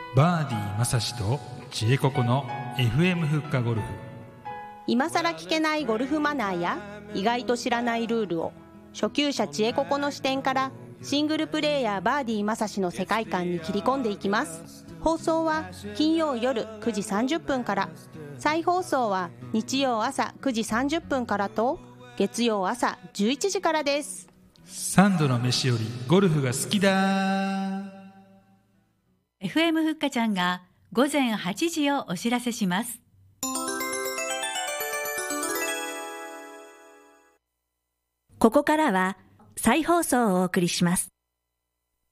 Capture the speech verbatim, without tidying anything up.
バーディーまさしとちえここの エフエム フッカゴルフ。 今さら聞けないゴルフマナーや意外と知らないルールを初級者ちえここの視点からシングルプレーヤーバーディーまさしの世界観に切り込んでいきます。放送は金曜夜くじさんじゅっぷんから、再放送は日曜朝くじさんじゅっぷんからと月曜朝じゅういちじからです。 三度の飯よりゴルフが好きだ。 エフエム ふっかちゃんがごぜんはちじをお知らせします。 ここからは再放送をお送りします。